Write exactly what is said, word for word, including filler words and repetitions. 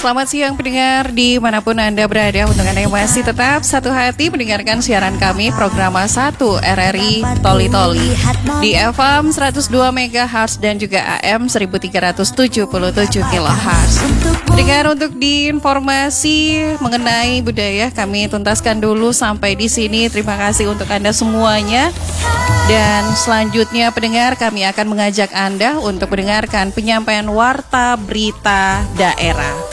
Selamat siang pendengar dimanapun Anda berada. Untuk Anda yang masih tetap satu hati mendengarkan siaran kami program satu R R I Toli Toli di F M seratus dua megahertz dan juga A M seribu tiga ratus tujuh puluh tujuh kilohertz. Pendengar, untuk di informasi mengenai budaya kami tuntaskan dulu sampai di sini. Terima kasih untuk Anda semuanya. Dan selanjutnya pendengar, kami akan mengajak Anda untuk mendengarkan penyampaian warta berita daerah.